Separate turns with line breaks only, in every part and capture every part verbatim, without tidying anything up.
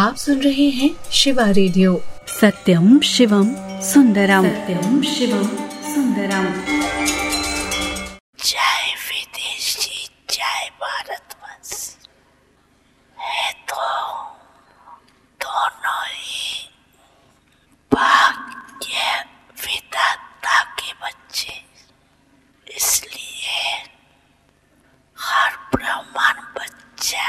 आप सुन रहे हैं शिवा रेडियो।
सत्यम शिवम सुंदरम, सत्यम शिवम सुंदरम।
जय विदेशी जय भारतवंश है तो दोनों ही भाग्य विधाता के बच्चे, इसलिए हर ब्राह्मण बच्चा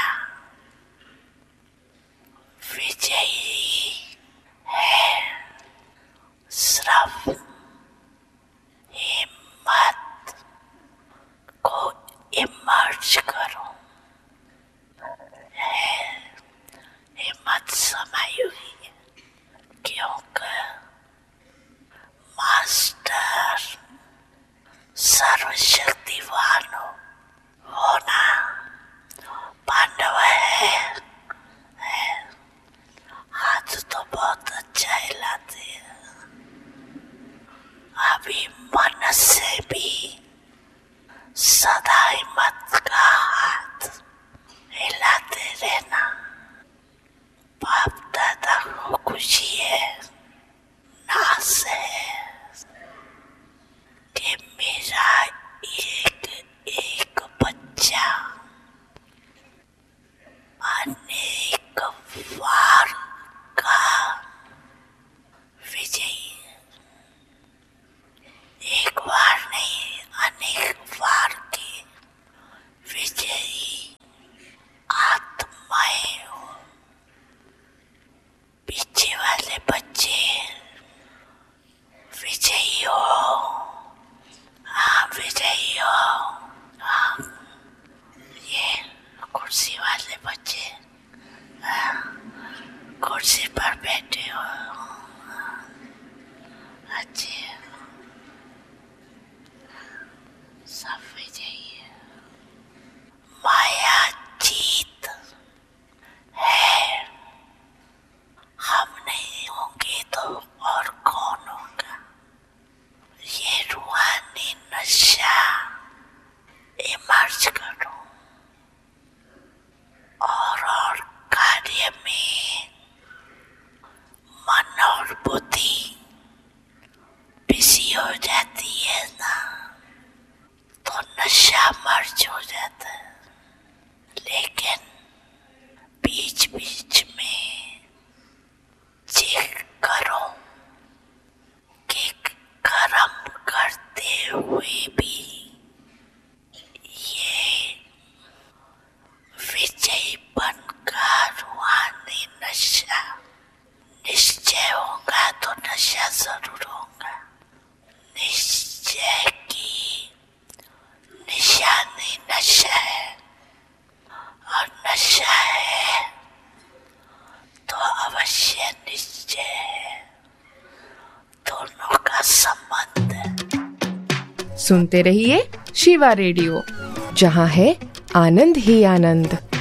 विजयी है। सिर्फ हिम्मत को इमर्ज करो। हिम्मत समाई हुई है क्योंकि मास्टर सर्वशक्तिवान होना पांडव है। हाथ तो बहुत अच्छा हिलाते हैं, अभी मन से भी सदा हिम्मत का हाथ हिलाते रहना। बाप दादा को खुशी है, नाज है कि मेरा एक एक बच्चा अनेक वार का विजयी, एक बार नहीं अनेक बार के विजयी आत्माएं हो। पीछे वाले बच्चे विजयी हो, हाँ विजयी हो। हाँ, ये कुर्सी वाले बच्चे कुर्सी पर बैठे हो, अच्छे सब विजयी है। माया जीत है, हम नहीं होंगे तो और कौन होगा। ये रूहानी नशा इमर्ज करो और और कार्य में मन और बुद्धि बिजी हो जाती है ना, तो नशा मर्ज हो जाता है। लेकिन बीच बीच में चेक करो कि कर्म करते हुए भी ये विजयी बनकर रूहानी नशा निश्चय होगा, तो नशा जरूर होगा। निश्चय की निशानी नशा है, और नशा है तो अवश्य निश्चय है, दोनों का संबंध है।
सुनते रहिए शिवा रेडियो, जहाँ है आनंद ही आनंद।